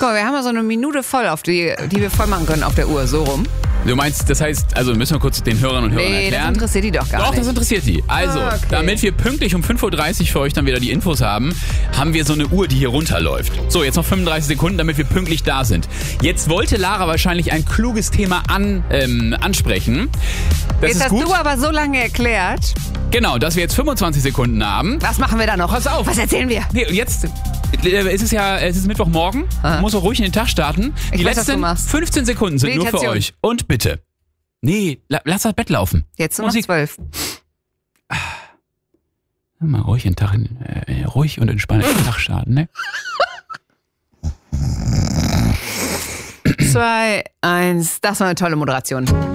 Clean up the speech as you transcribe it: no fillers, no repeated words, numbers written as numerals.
Guck mal, wir haben ja so eine Minute voll, die wir voll machen können auf der Uhr, so rum. Du meinst, das heißt, also müssen wir kurz den Hörern und Hörern erklären? Nee, das interessiert die doch gar nicht. Doch, das interessiert die. Also, damit wir pünktlich um 5.30 Uhr für euch dann wieder die Infos haben, haben wir so eine Uhr, die hier runterläuft. So, jetzt noch 35 Sekunden, damit wir pünktlich da sind. Jetzt wollte Lara wahrscheinlich ein kluges Thema ansprechen. Jetzt hast du aber so lange erklärt. Genau, dass wir jetzt 25 Sekunden haben. Was machen wir da noch? Pass auf. Was erzählen wir? Nee, und jetzt es ist Mittwochmorgen. Muss auch ruhig in den Tag starten. Die letzten 15 Sekunden sind nur für euch. Und bitte. Nee, lass das Bett laufen. Jetzt nur noch 12. Mal ruhig in den Tag, ruhig und entspannt in den Tag starten, ne? 2, 1. Das war eine tolle Moderation.